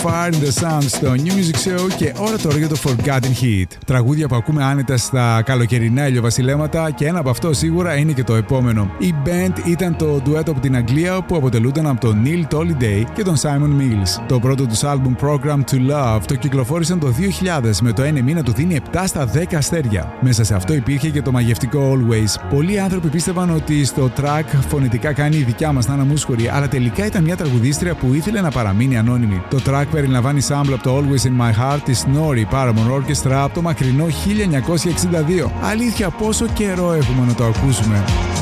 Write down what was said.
Fire in the Sun στο New Music Show και ώρα τώρα για το Forgotten Hit. Τραγούδια που ακούμε άνετα στα καλοκαιρινά ηλιοβασιλέματα και ένα από αυτό σίγουρα είναι και το επόμενο. Η band ήταν το ντουέτο από την Αγγλία που αποτελούνταν από τον Neil Tolliday και τον Simon Mills. Το πρώτο τους album Program to Love το κυκλοφόρησαν το 2000 με το ένα μήνα του δίνει 7 στα 10 αστέρια. Μέσα σε αυτό υπήρχε και το μαγευτικό Always. Πολλοί άνθρωποι πίστευαν ότι στο track φωνητικά κάνει η δικιά μας Νάνα Μούσκουρη, αλλά τελικά ήταν μια τραγουδίστρια που ήθελε να παραμείνει ανώνυμη. Το track περιλαμβάνει sample από το Always in My Heart της Snorri Paramore Orchestra από το μακρινό 1962. Αλήθεια, πόσο καιρό έχουμε να το ακούσουμε.